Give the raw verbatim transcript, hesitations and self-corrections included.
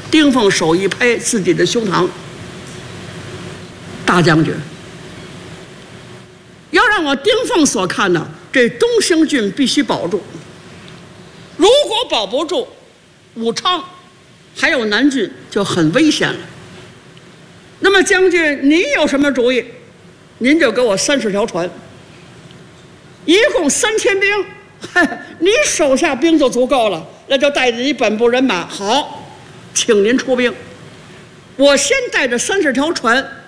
丁奉手一拍自己的胸膛：“大将军，要让我丁奉所看呢，这东兴郡必须保住。如果保不住，武昌还有南郡就很危险了。那么将军您有什么主意？您就给我三十条船，一共三千兵。嗨，你手下兵就足够了，那就带着你本部人马。好，请您出兵。我先带着三十条船